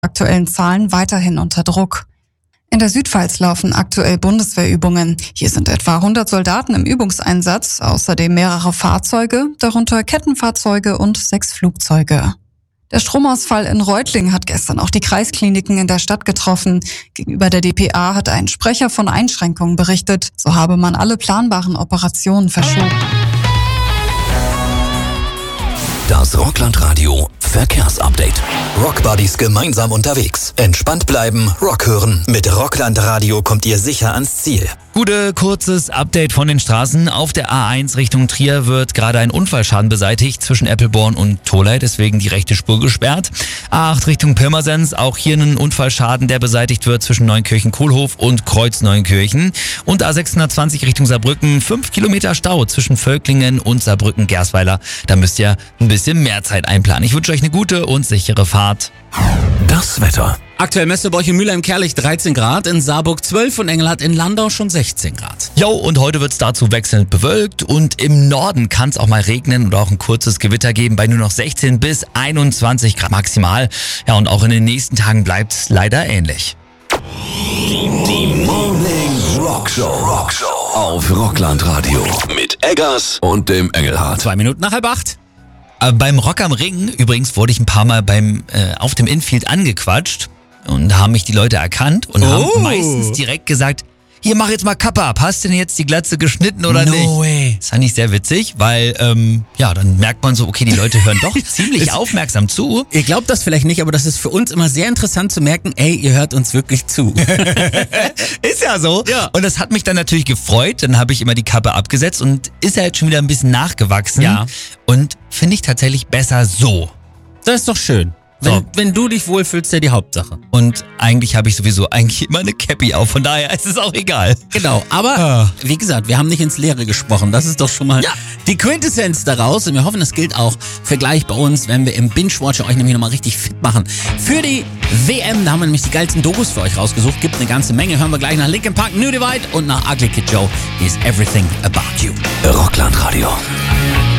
aktuellen Zahlen weiterhin unter Druck. In der Südpfalz laufen aktuell Bundeswehrübungen. Hier sind etwa 100 Soldaten im Übungseinsatz, außerdem mehrere Fahrzeuge, darunter Kettenfahrzeuge und 6 Flugzeuge. Der Stromausfall in Reutling hat gestern auch die Kreiskliniken in der Stadt getroffen. Gegenüber der dpa hat ein Sprecher von Einschränkungen berichtet. So habe man alle planbaren Operationen verschoben. Das Rockland-Radio Verkehrsupdate. Rockbuddies gemeinsam unterwegs. Entspannt bleiben, Rock hören. Mit Rockland-Radio kommt ihr sicher ans Ziel. Gute, kurzes Update von den Straßen. Auf der A1 Richtung Trier wird gerade ein Unfallschaden beseitigt zwischen Eppelborn und Tholey, deswegen die rechte Spur gesperrt. A8 Richtung Pirmasens, auch hier ein Unfallschaden, der beseitigt wird zwischen Neunkirchen-Kohlhof und Kreuz-Neunkirchen. Und A620 Richtung Saarbrücken, 5 Kilometer Stau zwischen Völklingen und Saarbrücken-Gersweiler. Da müsst ihr ein bisschen mehr Zeit einplanen. Ich wünsche euch eine gute und sichere Fahrt. Das Wetter. Aktuell Messebäuch in Mülheim-Kerlich 13 Grad, in Saarburg 12 und Engelhardt in Landau schon 16 Grad. Jo, und heute wird's dazu wechselnd bewölkt und im Norden kann's auch mal regnen oder auch ein kurzes Gewitter geben bei nur noch 16 bis 21 Grad maximal. Ja, und auch in den nächsten Tagen bleibt's leider ähnlich. Die Morning Rockshow auf Rockland Radio mit Eggers und dem Engelhardt. 2 Minuten nach 7:30. Beim Rock am Ring, übrigens, wurde ich ein paar Mal auf dem Infield angequatscht und da haben mich die Leute erkannt und haben meistens direkt gesagt, hier, mach jetzt mal Kappe ab, hast du denn jetzt die Glatze geschnitten oder nicht? No way. Das fand ich sehr witzig, weil, dann merkt man so, okay, die Leute hören doch ziemlich aufmerksam zu. Ihr glaubt das vielleicht nicht, aber das ist für uns immer sehr interessant zu merken, ey, ihr hört uns wirklich zu. Ist ja so. Ja. Und das hat mich dann natürlich gefreut, dann habe ich immer die Kappe abgesetzt und ist ja jetzt schon wieder ein bisschen nachgewachsen. Ja. Und finde ich tatsächlich besser so. Das ist doch schön. Wenn du dich wohlfühlst, ja die Hauptsache. Und eigentlich habe ich sowieso immer eine Cappy auf, von daher ist es auch egal. Genau, aber wie gesagt, wir haben nicht ins Leere gesprochen. Das ist doch schon mal die Quintessenz daraus. Und wir hoffen, es gilt auch für gleich bei uns, wenn wir im Binge-Watcher euch nämlich nochmal richtig fit machen. Für die WM, da haben wir nämlich die geilsten Dokus für euch rausgesucht. Gibt eine ganze Menge. Hören wir gleich nach Linkin Park, New Divide und nach Ugly Kid Joe is Everything About You. Rockland Radio.